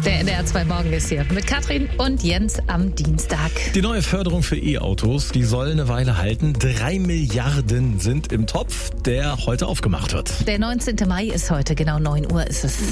Der NDR 2 Morgen ist hier mit Katrin und Jens am Dienstag. Die neue Förderung für E-Autos, die soll eine Weile halten. 3 Milliarden sind im Topf, der heute aufgemacht wird. Der 19. Mai ist heute, genau 9 Uhr ist es.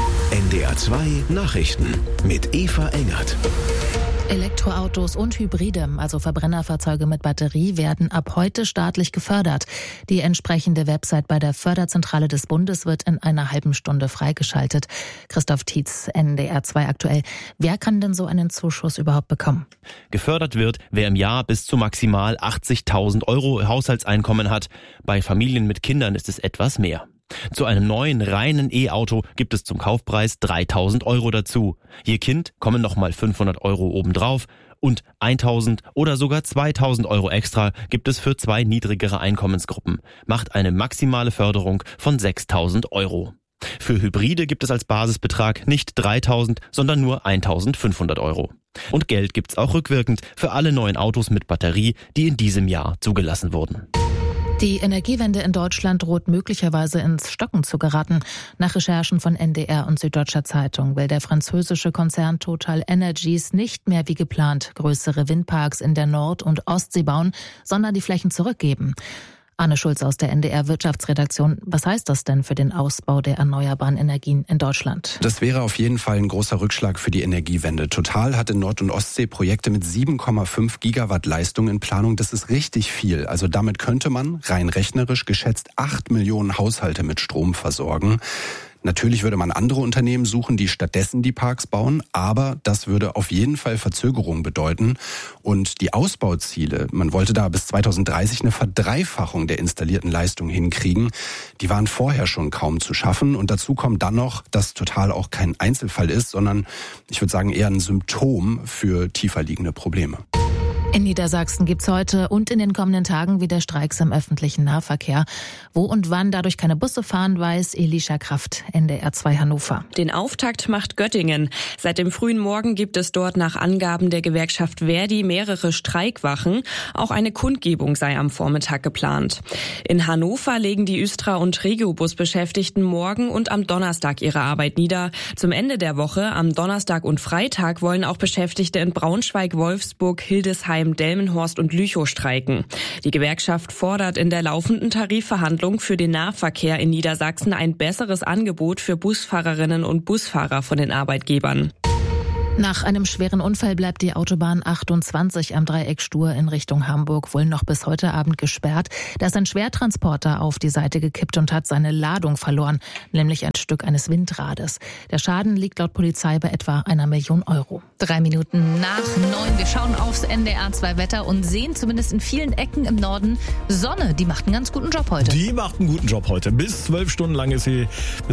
NDR 2 Nachrichten mit Eva Engert. Elektroautos und Hybride, also Verbrennerfahrzeuge mit Batterie, werden ab heute staatlich gefördert. Die entsprechende Website bei der Förderzentrale des Bundes wird in einer halben Stunde freigeschaltet. Christoph Tietz, NDR 2 aktuell. Wer kann denn so einen Zuschuss überhaupt bekommen? Gefördert wird, wer im Jahr bis zu maximal 80.000 € Haushaltseinkommen hat. Bei Familien mit Kindern ist es etwas mehr. Zu einem neuen, reinen E-Auto gibt es zum Kaufpreis 3.000 € dazu. Je Kind kommen nochmal 500 € obendrauf und 1.000 oder sogar 2.000 € extra gibt es für 2 niedrigere Einkommensgruppen. Macht eine maximale Förderung von 6.000 €. Für Hybride gibt es als Basisbetrag nicht 3.000, sondern nur 1.500 €. Und Geld gibt's auch rückwirkend für alle neuen Autos mit Batterie, die in diesem Jahr zugelassen wurden. Die Energiewende in Deutschland droht möglicherweise ins Stocken zu geraten. Nach Recherchen von NDR und Süddeutscher Zeitung will der französische Konzern Total Energies nicht mehr wie geplant größere Windparks in der Nord- und Ostsee bauen, sondern die Flächen zurückgeben. Arne Schulz aus der NDR Wirtschaftsredaktion. Was heißt das denn für den Ausbau der erneuerbaren Energien in Deutschland? Das wäre auf jeden Fall ein großer Rückschlag für die Energiewende. Total hat in Nord- und Ostsee Projekte mit 7,5 Gigawatt Leistung in Planung. Das ist richtig viel. Also damit könnte man rein rechnerisch geschätzt 8 Millionen Haushalte mit Strom versorgen. Natürlich würde man andere Unternehmen suchen, die stattdessen die Parks bauen, aber das würde auf jeden Fall Verzögerung bedeuten. Und die Ausbauziele, man wollte da bis 2030 eine Verdreifachung der installierten Leistung hinkriegen, die waren vorher schon kaum zu schaffen. Und dazu kommt dann noch, dass Total auch kein Einzelfall ist, sondern ich würde sagen eher ein Symptom für tiefer liegende Probleme. In Niedersachsen gibt's heute und in den kommenden Tagen wieder Streiks im öffentlichen Nahverkehr. Wo und wann dadurch keine Busse fahren, weiß Elisha Kraft, NDR 2 Hannover. Den Auftakt macht Göttingen. Seit dem frühen Morgen gibt es dort nach Angaben der Gewerkschaft Verdi mehrere Streikwachen. Auch eine Kundgebung sei am Vormittag geplant. In Hannover legen die Östra- und Regiobus-Beschäftigten morgen und am Donnerstag ihre Arbeit nieder. Zum Ende der Woche, am Donnerstag und Freitag, wollen auch Beschäftigte in Braunschweig, Wolfsburg, Hildesheim, Delmenhorst und Lüchow streiken. Die Gewerkschaft fordert in der laufenden Tarifverhandlung für den Nahverkehr in Niedersachsen ein besseres Angebot für Busfahrerinnen und Busfahrer von den Arbeitgebern. Nach einem schweren Unfall bleibt die Autobahn 28 am Dreieck Stur in Richtung Hamburg wohl noch bis heute Abend gesperrt. Da ist ein Schwertransporter auf die Seite gekippt und hat seine Ladung verloren, nämlich ein Stück eines Windrades. Der Schaden liegt laut Polizei bei etwa 1 Million €. 3 Minuten nach 9. Wir schauen aufs NDR 2 Wetter und sehen zumindest in vielen Ecken im Norden Sonne. Die macht einen ganz guten Job heute. Die macht einen guten Job heute. Bis zu 12 Stunden lang ist sie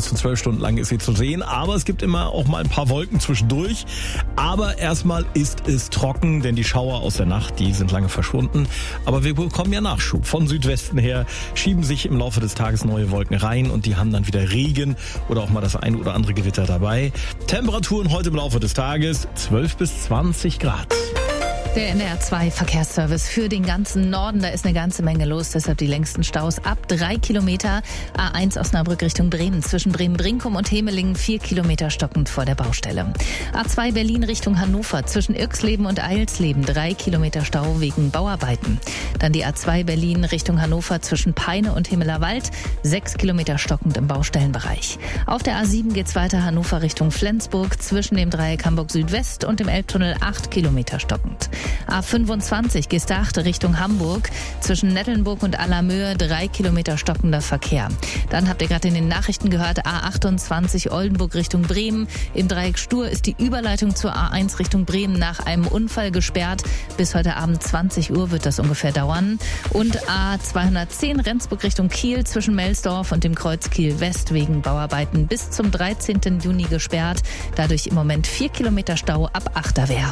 zu sehen. Aber es gibt immer auch mal ein paar Wolken zwischendurch. Aber erstmal ist es trocken, denn die Schauer aus der Nacht, die sind lange verschwunden. Aber wir bekommen ja Nachschub. Von Südwesten her schieben sich im Laufe des Tages neue Wolken rein und die haben dann wieder Regen oder auch mal das ein oder andere Gewitter dabei. Temperaturen heute im Laufe des Tages 12 bis 20 Grad. Der NDR 2 Verkehrsservice für den ganzen Norden, da ist eine ganze Menge los, deshalb die längsten Staus ab 3 Kilometer. A1 Osnabrück Richtung Bremen, zwischen Bremen-Brinkum und Hemelingen 4 Kilometer stockend vor der Baustelle. A2 Berlin Richtung Hannover, zwischen Irxleben und Eilsleben 3 Kilometer Stau wegen Bauarbeiten. Dann die A2 Berlin Richtung Hannover, zwischen Peine und Himmelerwald 6 Kilometer stockend im Baustellenbereich. Auf der A7 geht's weiter Hannover Richtung Flensburg, zwischen dem Dreieck Hamburg Südwest und dem Elbtunnel 8 Kilometer stockend. A25 Gestacht Richtung Hamburg, zwischen Nettelnburg und Allermöhe 3 Kilometer stockender Verkehr. Dann habt ihr gerade in den Nachrichten gehört, A28 Oldenburg Richtung Bremen. Im Dreieck Stur ist die Überleitung zur A1 Richtung Bremen nach einem Unfall gesperrt. Bis heute Abend 20 Uhr wird das ungefähr dauern. Und A210 Rendsburg Richtung Kiel, zwischen Melsdorf und dem Kreuz Kiel West wegen Bauarbeiten bis zum 13. Juni gesperrt. Dadurch im Moment 4 Kilometer Stau ab Achterwehr.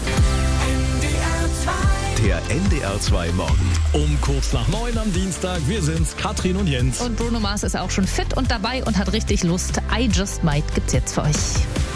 Der NDR 2 Morgen. Um kurz nach 9 am Dienstag. Wir sind's, Katrin und Jens. Und Bruno Mars ist auch schon fit und dabei und hat richtig Lust. I Just Might gibt's jetzt für euch.